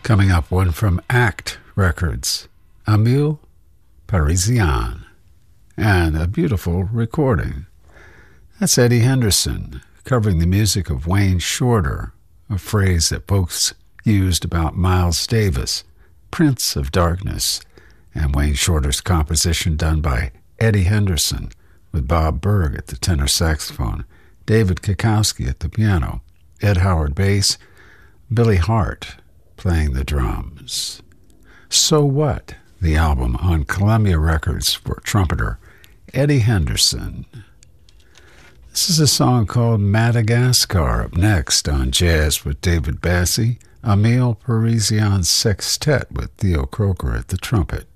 Coming up, one from Act Records, Emile Parisien, and a beautiful recording. That's Eddie Henderson covering the music of Wayne Shorter, a phrase that folks used about Miles Davis, Prince of Darkness, and Wayne Shorter's composition done by Eddie Henderson with Bob Berg at the tenor saxophone, David Kikowski at the piano, Ed Howard bass, Billy Hart playing the drums. So What, the album on Columbia Records for trumpeter Eddie Henderson. This is a song called Madagascar. Up next on Jazz with David Bassie, Emile Parisien's Sextet with Theo Croker at the trumpet.